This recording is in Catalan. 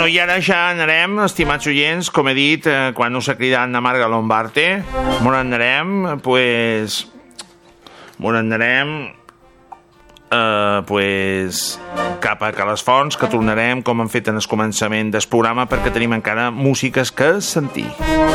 Bueno, i ara ja anarem, estimats oients, com he dit, quan us ha cridat na Marga Lombarte, m'on anarem, cap a Calasfonts, que tornarem, com hem fet en el començament del programa, perquè tenim encara músiques que sentir.